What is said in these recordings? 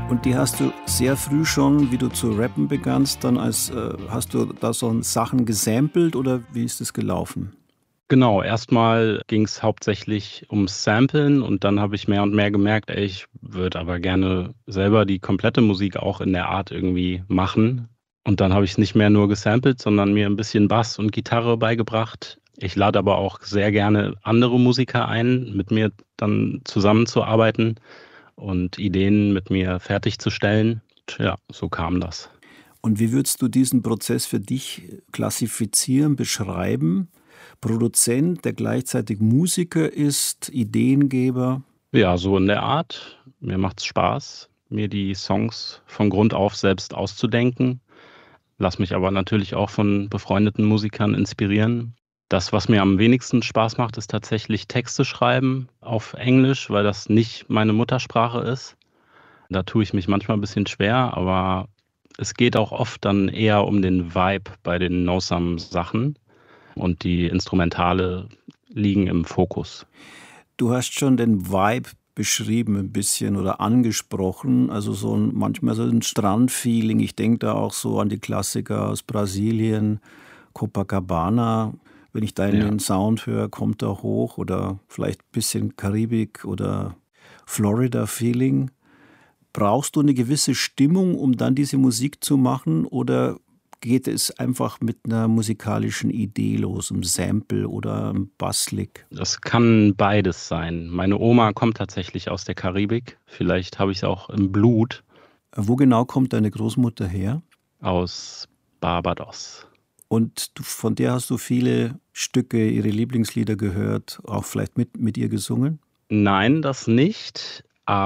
Und die hast du sehr früh schon, wie du zu rappen begannst, dann hast du da so Sachen gesampelt oder wie ist das gelaufen? Genau, erstmal ging es hauptsächlich ums Samplen und dann habe ich mehr und mehr gemerkt, ey, ich würde aber gerne selber die komplette Musik auch in der Art irgendwie machen. Und dann habe ich es nicht mehr nur gesampelt, sondern mir ein bisschen Bass und Gitarre beigebracht. Ich lade aber auch sehr gerne andere Musiker ein, mit mir dann zusammenzuarbeiten und Ideen mit mir fertigzustellen. Ja, so kam das. Und wie würdest du diesen Prozess für dich klassifizieren, beschreiben? Produzent, der gleichzeitig Musiker ist, Ideengeber? Ja, so in der Art. Mir macht's Spaß, mir die Songs von Grund auf selbst auszudenken. Lass mich aber natürlich auch von befreundeten Musikern inspirieren. Das, was mir am wenigsten Spaß macht, ist tatsächlich Texte schreiben auf Englisch, weil das nicht meine Muttersprache ist. Da tue ich mich manchmal ein bisschen schwer, aber es geht auch oft dann eher um den Vibe bei den No-Sum-Sachen und die Instrumentale liegen im Fokus. Du hast schon den Vibe beschrieben ein bisschen oder angesprochen, also manchmal so ein Strandfeeling. Ich denke da auch so an die Klassiker aus Brasilien, Copacabana. Wenn ich da in Ja. den Sound höre, kommt er hoch oder vielleicht ein bisschen Karibik oder Florida-Feeling. Brauchst du eine gewisse Stimmung, um dann diese Musik zu machen oder geht es einfach mit einer musikalischen Idee los, einem Sample oder einem Basslick? Das kann beides sein. Meine Oma kommt tatsächlich aus der Karibik. Vielleicht habe ich es auch im Blut, Wo genau kommt deine Großmutter her? aus Barbados. Und von der hast du viele Stücke, ihre Lieblingslieder gehört, auch vielleicht mit ihr gesungen? Nein, das nicht,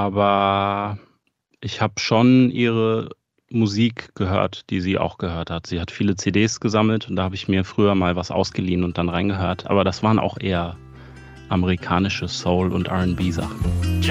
aber ich habe schon ihre Musik gehört, die sie auch gehört hat. Sie hat viele CDs gesammelt und da habe ich mir früher mal was ausgeliehen und dann reingehört. Aber das waren auch eher amerikanische Soul- und R&B-Sachen.